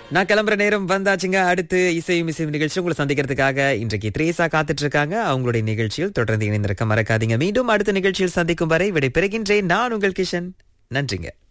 நான் கிளம்புற நேரம் வந்தாச்சுங்க. அடுத்து இசையும் இசையும் நிகழ்ச்சி உங்களை சந்திக்கிறதுக்காக இன்றைக்கு த்ரேசா காத்துட்டு இருக்காங்க. அவங்களுடைய நிகழ்ச்சியில் தொடர்ந்து இணைந்திருக்க மறக்காதீங்க. மீண்டும் அடுத்த நிகழ்ச்சியில் சந்திக்கும் வரை விடை பெறுகின்றேன். நான் உங்கள் கிஷன். நன்றிங்க.